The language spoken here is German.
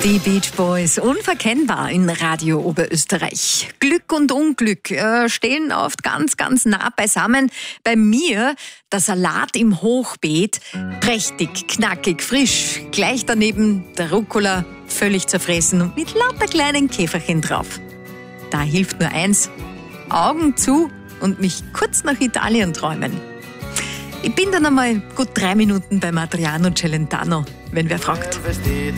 Die Beach Boys, unverkennbar in Radio Oberösterreich. Glück und Unglück stehen oft ganz, ganz nah beisammen. Bei mir der Salat im Hochbeet, prächtig, knackig, frisch. Gleich daneben der Rucola, völlig zerfressen und mit lauter kleinen Käferchen drauf. Da hilft nur eins, Augen zu und mich kurz nach Italien träumen. Ich bin dann einmal gut 3 Minuten beim Adriano Celentano, wenn wer fragt.